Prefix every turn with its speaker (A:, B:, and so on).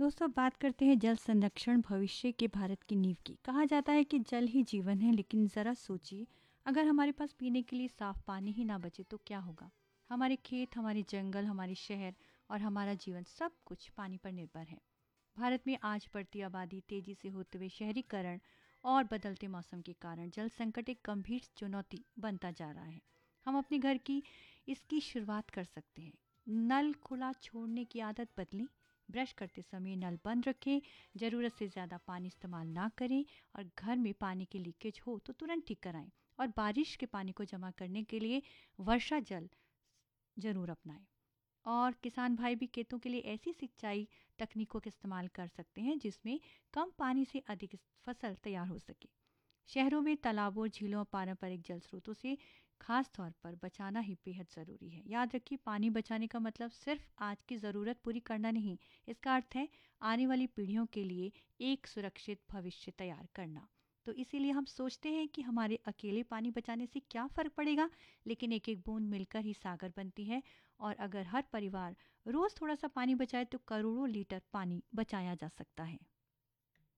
A: दोस्तों, बात करते हैं जल संरक्षण भविष्य के भारत की नींव की। कहा जाता है कि जल ही जीवन है, लेकिन ज़रा सोचिए, अगर हमारे पास पीने के लिए साफ पानी ही ना बचे तो क्या होगा। हमारे खेत, हमारे जंगल, हमारे शहर और हमारा जीवन सब कुछ पानी पर निर्भर है। भारत में आज बढ़ती आबादी, तेजी से होते हुए शहरीकरण और बदलते मौसम के कारण जल संकट एक गंभीर चुनौती बनता जा रहा है। हम अपने घर की इसकी शुरुआत कर सकते हैं। नल खुला छोड़ने की आदत बदलें। ब्रश करते समय नल बंद रखें। ज़रूरत से ज़्यादा पानी इस्तेमाल ना करें और घर में पानी की लीकेज हो तो तुरंत ठीक कराएं। और बारिश के पानी को जमा करने के लिए वर्षा जल ज़रूर अपनाएं। और किसान भाई भी खेतों के लिए ऐसी सिंचाई तकनीकों का इस्तेमाल कर सकते हैं जिसमें कम पानी से अधिक फसल तैयार हो सके। शहरों में तालाबों, झीलों और पारंपरिक जल स्रोतों से खास तौर पर बचाना ही बेहद ज़रूरी है। याद रखिए, पानी बचाने का मतलब सिर्फ आज की ज़रूरत पूरी करना नहीं, इसका अर्थ है आने वाली पीढ़ियों के लिए एक सुरक्षित भविष्य तैयार करना। तो इसीलिए हम सोचते हैं कि हमारे अकेले पानी बचाने से क्या फ़र्क पड़ेगा, लेकिन एक एक बूंद मिलकर ही सागर बनती है। और अगर हर परिवार रोज़ थोड़ा सा पानी बचाए तो करोड़ों लीटर पानी बचाया जा सकता है।